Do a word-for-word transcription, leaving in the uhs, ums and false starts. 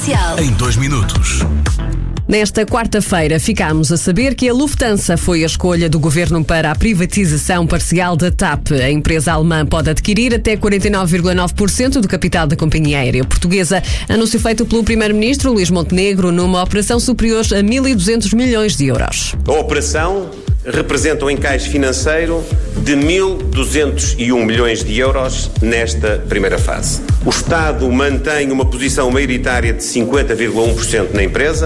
Comercial. Em dois minutos. Nesta quarta-feira, ficámos a saber que a Lufthansa foi a escolha do governo para a privatização parcial da TAP. A empresa alemã pode adquirir até quarenta e nove vírgula nove por cento do capital da companhia aérea portuguesa. Anúncio feito pelo primeiro-ministro Luís Montenegro numa operação superior a mil e duzentos milhões de euros. A operação representa um encaixe financeiro de mil duzentos e um milhões de euros nesta primeira fase. O Estado mantém uma posição maioritária de cinquenta vírgula um por cento na empresa.